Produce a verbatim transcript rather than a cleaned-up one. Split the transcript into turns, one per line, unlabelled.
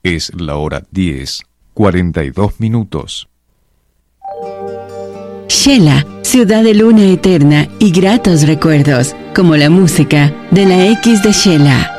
Es la hora diez, cuarenta y dos minutos.
Shela, ciudad de luna eterna y gratos recuerdos, como la música de la X de Shela.